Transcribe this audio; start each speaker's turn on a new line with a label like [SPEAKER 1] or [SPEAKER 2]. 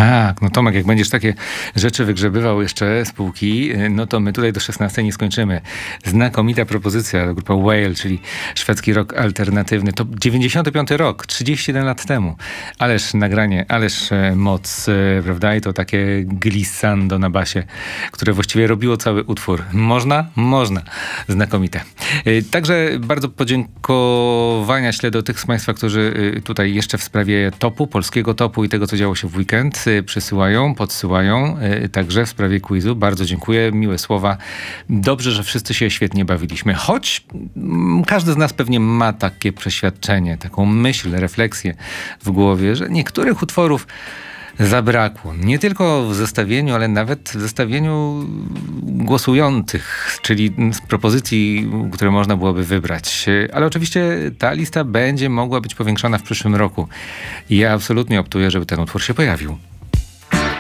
[SPEAKER 1] Tak, no Tomek, jak będziesz takie rzeczy wygrzebywał jeszcze z półki, no to my tutaj do 16 nie skończymy. Znakomita propozycja, grupa Whale, czyli szwedzki rock alternatywny. To 95 rok, 31 lat temu. Ależ nagranie, ależ moc, prawda? I to takie glissando na basie, które właściwie robiło cały utwór. Można? Można. Znakomite. Także bardzo podziękowania ślę do tych z Państwa, którzy tutaj jeszcze w sprawie topu, polskiego topu i tego, co działo się w weekend, przysyłają, podsyłają. Także w sprawie quizu. Bardzo dziękuję. Miłe słowa. Dobrze, że wszyscy się świetnie bawiliśmy. Choć każdy z nas pewnie ma takie przeświadczenie, taką myśl, refleksję w głowie, że niektórych utworów zabrakło. Nie tylko w zestawieniu, ale nawet w zestawieniu głosujących, czyli z propozycji, które można byłoby wybrać. Ale oczywiście ta lista będzie mogła być powiększona w przyszłym roku. I ja absolutnie optuję, żeby ten utwór się pojawił.